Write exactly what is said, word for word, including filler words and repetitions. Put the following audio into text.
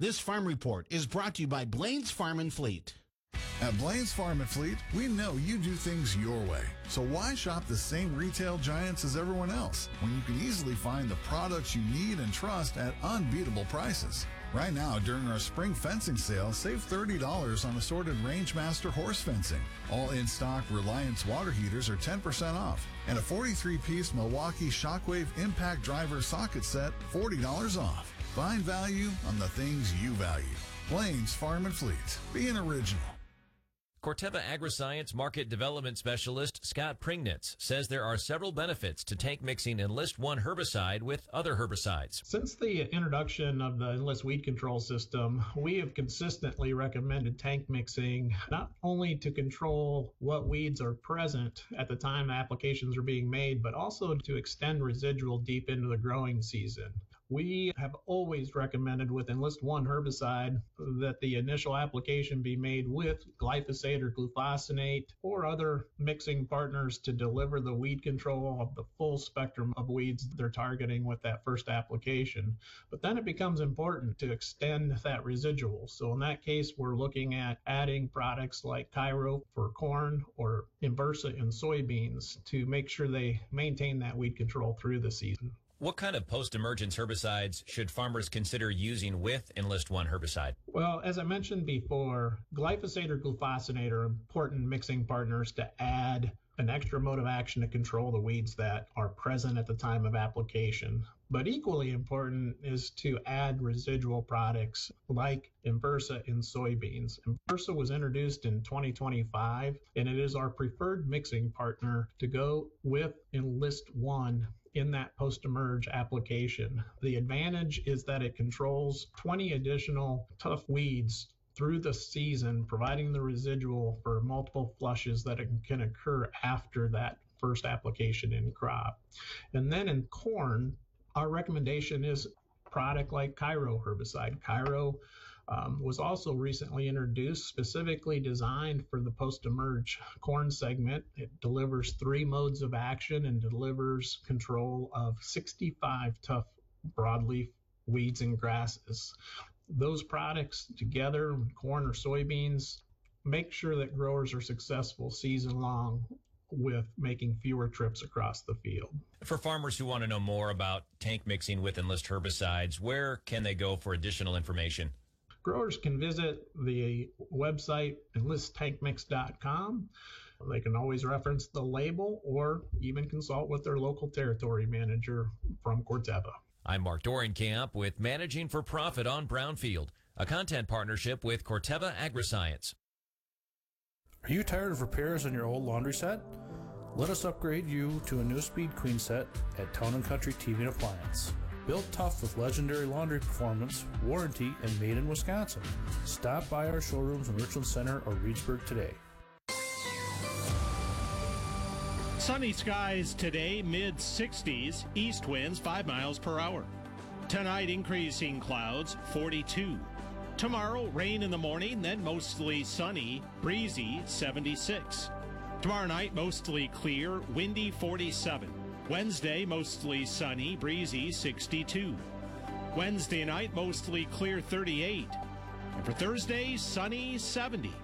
This Farm Report is brought to you by Blaine's Farm and Fleet. At Blaine's Farm and Fleet, we know you do things your way. So why shop the same retail giants as everyone else when you can easily find the products you need and trust at unbeatable prices? Right now, during our spring fencing sale, save thirty dollars on assorted Rangemaster horse fencing. All in-stock Reliance water heaters are ten percent off. And a forty-three piece Milwaukee Shockwave Impact Driver socket set, forty dollars off. Find value on the things you value. Blaine's Farm and Fleet. Be an original. Corteva Agriscience Market Development Specialist Scott Pringnitz says there are several benefits to tank mixing Enlist One herbicide with other herbicides. Since the introduction of the Enlist Weed Control System, we have consistently recommended tank mixing not only to control what weeds are present at the time applications are being made, but also to extend residual deep into the growing season. We have always recommended with Enlist One herbicide that the initial application be made with glyphosate or glufosinate or other mixing partners to deliver the weed control of the full spectrum of weeds they're targeting with that first application. But then it becomes important to extend that residual. So in that case, we're looking at adding products like Cairo for corn or Inversa in soybeans to make sure they maintain that weed control through the season. What kind of post-emergence herbicides should farmers consider using with Enlist One herbicide? Well, as I mentioned before, glyphosate or glufosinate are important mixing partners to add an extra mode of action to control the weeds that are present at the time of application. But equally important is to add residual products like Inversa in soybeans. Inversa was introduced in twenty twenty-five, and it is our preferred mixing partner to go with Enlist One in that post-emerge application. The advantage is that it controls twenty additional tough weeds through the season, providing the residual for multiple flushes that can occur after that first application in crop. And then in corn, our recommendation is a product like Cairo herbicide. Cairo um, was also recently introduced, specifically designed for the post-emerge corn segment. It delivers three modes of action and delivers control of sixty-five tough broadleaf weeds and grasses. Those products together, corn or soybeans, make sure that growers are successful season long with making fewer trips across the field. For farmers who want to know more about tank mixing with Enlist herbicides, where can they go for additional information? Growers can visit the website enlist tank mix dot com. They can always reference the label or even consult with their local territory manager from Corteva. I'm Mark Dorenkamp with Managing for Profit on Brownfield, a content partnership with Corteva Agriscience. Are you tired of repairs on your old laundry set? Let us upgrade you to a new Speed Queen set at Town and Country T V and Appliance. Built tough with legendary laundry performance, warranty, and made in Wisconsin. Stop by our showrooms in Richland Center or Reedsburg today. Sunny skies today, mid sixties, east winds five miles per hour. Tonight, increasing clouds, forty-two. Tomorrow, rain in the morning, then mostly sunny, breezy, seventy-six. Tomorrow night, mostly clear, windy, forty-seven. Wednesday, mostly sunny, breezy, sixty-two. Wednesday night, mostly clear, thirty-eight. And for Thursday, sunny, seventy.